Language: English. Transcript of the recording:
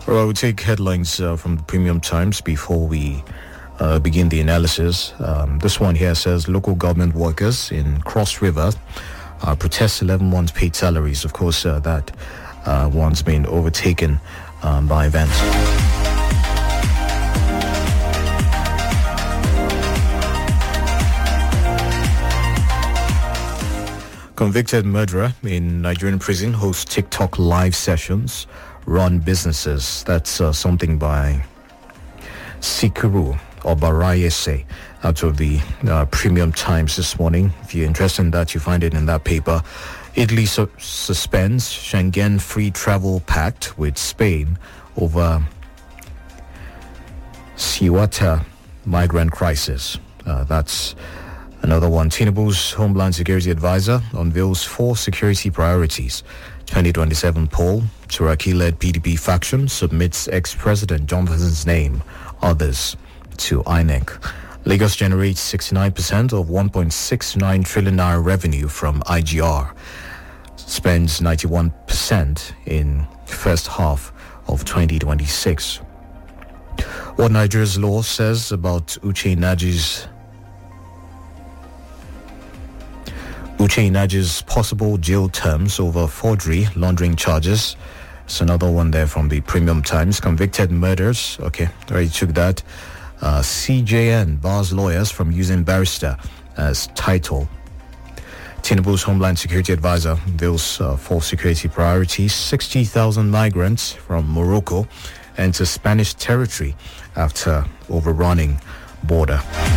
Well, we'll take headlines from the Premium Times before we begin the analysis. This one here says local government workers in Cross River protest 11 months paid salaries. Of course, that one's been overtaken by events. Convicted murderer in Nigerian prison hosts TikTok live sessions, run businesses. That's something by Sikuru Obarayese out of the Premium Times this morning. If you're interested in that, you find it in that paper. Italy suspends Schengen free travel pact with Spain over Ceuta migrant crisis. That's another one. Tinubu's Homeland Security Advisor unveils 4 security priorities. 2027 poll. Turaki-led PDP faction submits ex-president Jonathan's name. Others to INEC. Lagos generates 69% of 1.69 trillion naira revenue from IGR. Spends 91% in first half of 2026. What Nigeria's law says about Uche Naji's possible jail terms over forgery laundering charges. It's another one there from the Premium Times. Convicted murders. Okay, already took that. CJN bars lawyers from using barrister as title. Tinubu's Homeland Security Advisor unveils 4 security priorities. 60,000 migrants from Morocco enter Spanish territory after overrunning border.